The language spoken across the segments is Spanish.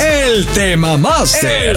el Tema Master.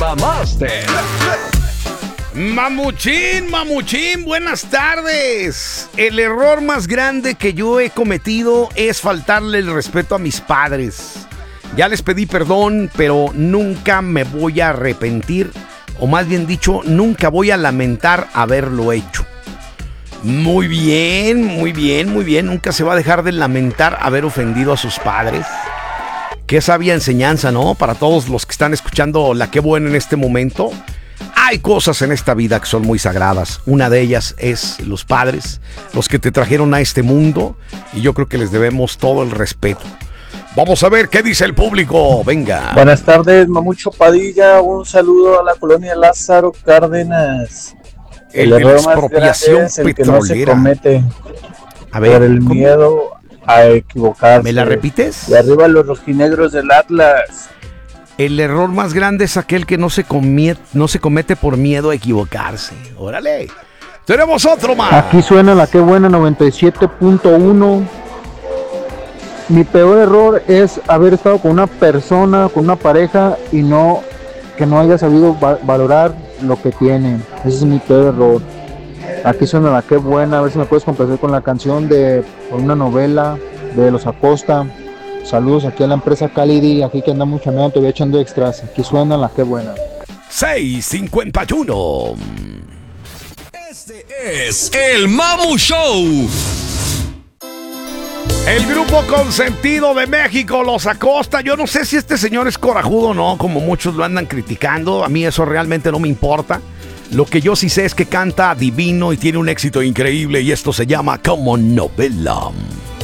Mamuchín, buenas tardes. El error más grande que yo he cometido es faltarle el respeto a mis padres. Ya les pedí perdón, pero nunca me voy a arrepentir, o más bien dicho, nunca voy a lamentar haberlo hecho. Muy bien. Nunca se va a dejar de lamentar haber ofendido a sus padres. Qué sabia enseñanza, ¿no? Para todos los que están escuchando la Qué Buena en este momento. Hay cosas en esta vida que son muy sagradas. Una de ellas es los padres, los que te trajeron a este mundo, y yo creo que les debemos todo el respeto. Vamos a ver qué dice el público. Venga. Buenas tardes, Mamucho Padilla. Un saludo a la colonia Lázaro Cárdenas. El error más grande es el que no se comete a ver, por el miedo a equivocarse. ¿Me la repites? Y arriba los rojinegros del Atlas. El error más grande es aquel que no se comete por miedo a equivocarse. Órale. Tenemos otro más. Aquí suena la Qué Buena 97.1. Mi peor error es haber estado con una persona, con una pareja, y que no haya sabido valorar lo que tiene. Ese es mi peor error. Aquí suena la Qué Buena. A ver si me puedes complacer con la canción de una novela de Los Acosta. Saludos aquí a la empresa Calidi, aquí que andamos chambeando, todavía echando extras. Aquí suena la Qué Buena. 6:51. Este es el Mamu Show. El grupo consentido de México, Los Acosta. Yo no sé si este señor es corajudo o no, como muchos lo andan criticando. A mí eso realmente no me importa. Lo que yo sí sé es que canta divino y tiene un éxito increíble, y esto se llama Como Novela.